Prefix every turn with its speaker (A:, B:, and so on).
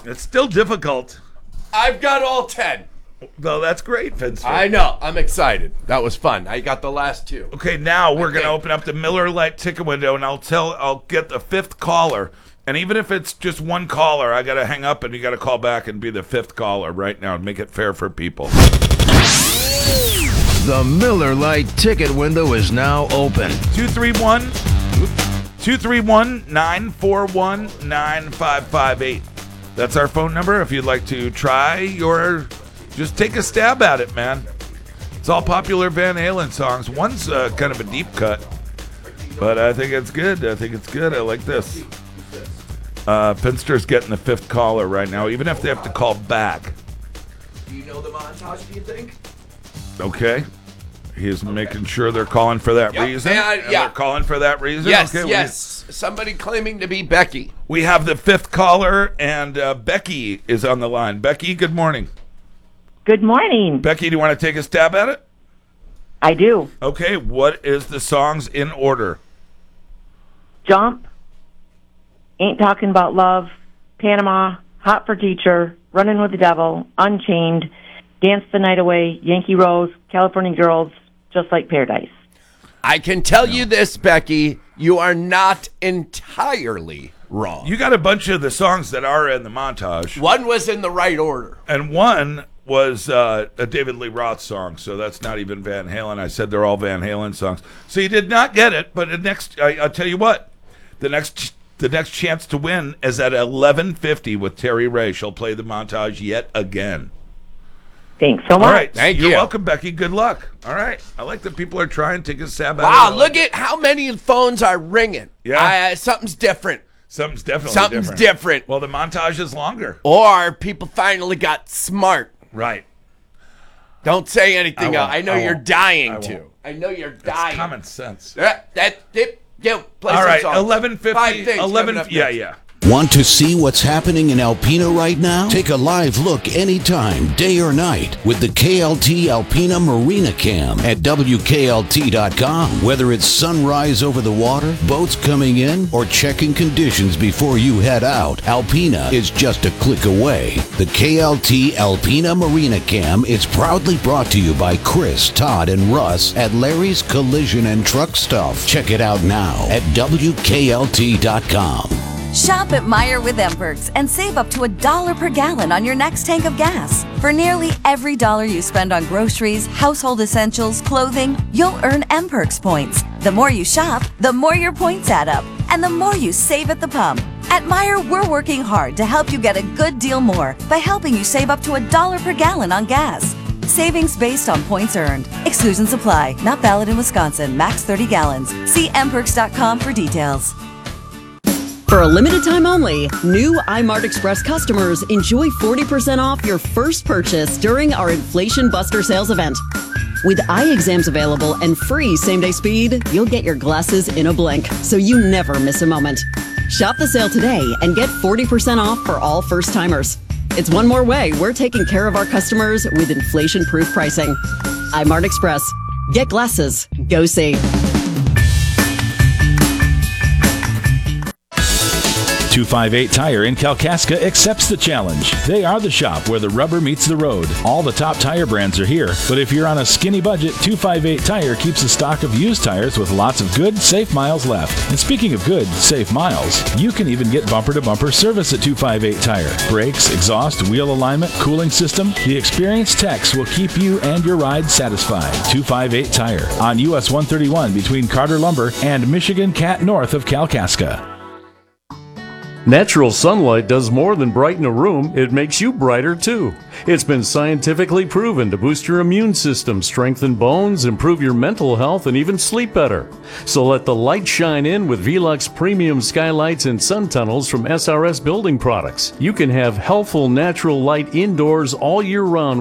A: It's still difficult.
B: I've got all 10.
A: Well, that's great, Vince.
B: I know. I'm excited. That was fun. I got the last 2.
A: Okay, now we're going to open up the Miller Lite ticket window, and I'll get the 5th caller. And even if it's just one caller, I got to hang up, and you got to call back and be the 5th caller right now and make it fair for people.
C: The Miller Lite ticket window is now open.
A: 231-941-9558. That's our phone number if you'd like to just take a stab at it, man. It's all popular Van Halen songs. One's kind of a deep cut, but I think it's good. I like this. Finster's getting the 5th caller right now, even if they have to call back.
B: Do you know the montage, do you think?
A: Okay. He's making sure they're calling for that reason. They're calling for that reason?
B: Yes,
A: okay,
B: yes. Somebody claiming to be Becky.
A: We have the 5th caller, and Becky is on the line. Becky, good morning.
D: Good morning.
A: Becky, do you want to take a stab at it?
D: I do.
A: Okay, what is the songs in order?
D: Jump, Ain't Talking About Love, Panama, Hot for Teacher, Running with the Devil, Unchained, Dance the Night Away, Yankee Rose, California Girls, Just Like Paradise.
B: I can tell you this, Becky, you are not entirely wrong.
A: You got a bunch of the songs that are in the montage.
B: One was in the right order.
A: And one was a David Lee Roth song, so that's not even Van Halen. I said they're all Van Halen songs. So you did not get it, but I'll tell you what, the next chance to win is at 11:50 with Terry Ray. She'll play the montage yet again.
D: Thanks so much.
A: All right.
B: Thank you.
A: You're welcome, Becky. Good luck. All right. I like that people are trying to take a stab at it.
B: Wow, look at how many phones are ringing.
A: Yeah.
B: Something's different.
A: Something's definitely
B: different.
A: Well, the montage is longer.
B: Or people finally got smart.
A: Right.
B: Don't say anything else. I know you're
A: won't.
B: dying to. I know you're dying.
A: It's common sense.
B: Play
A: All
B: some
A: right,
B: songs.
A: 11:50.
B: 5 things
A: 11.
B: coming up
A: Yeah,
B: next.
A: yeah.
C: Want to see what's happening in Alpena right now? Take a live look anytime, day or night, with the KLT Alpena Marina Cam at WKLT.com. Whether it's sunrise over the water, boats coming in, or checking conditions before you head out, Alpena is just a click away. The KLT Alpena Marina Cam is proudly brought to you by Chris, Todd, and Russ at Larry's Collision and Truck Stuff. Check it out now at WKLT.com.
E: Shop at Meijer with M-Perks and save up to $1 per gallon on your next tank of gas. For nearly every dollar you spend on groceries, household essentials, clothing, you'll earn M-Perks points. The more you shop, the more your points add up, and the more you save at the pump. At Meijer, we're working hard to help you get a good deal more by helping you save up to $1 per gallon on gas. Savings based on points earned. Exclusions apply. Not valid in Wisconsin. Max 30 gallons. See mperks.com for details.
F: For a limited time only, new iMart Express customers enjoy 40% off your first purchase during our Inflation Buster sales event. With eye exams available and free same-day speed, you'll get your glasses in a blink, so you never miss a moment. Shop the sale today and get 40% off for all first-timers. It's one more way we're taking care of our customers with inflation-proof pricing. iMart Express. Get glasses. Go see.
G: 258 Tire in Kalkaska accepts the challenge. They are the shop where the rubber meets the road. All the top tire brands are here, but if you're on a skinny budget, 258 Tire keeps a stock of used tires with lots of good, safe miles left. And speaking of good, safe miles, you can even get bumper-to-bumper service at 258 Tire. Brakes, exhaust, wheel alignment, cooling system. The experienced techs will keep you and your ride satisfied. 258 Tire on US 131 between Carter Lumber and Michigan Cat north of Kalkaska.
H: Natural sunlight does more than brighten a room, it makes you brighter too. It's been scientifically proven to boost your immune system, strengthen bones, improve your mental health, and even sleep better. So let the light shine in with Velux Premium Skylights and Sun Tunnels from SRS Building Products. You can have healthful natural light indoors all year round